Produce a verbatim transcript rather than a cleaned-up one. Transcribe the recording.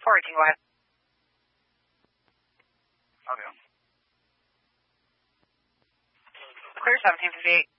four eighteen, go ahead. Okay. Clear seventeen fifty-eight.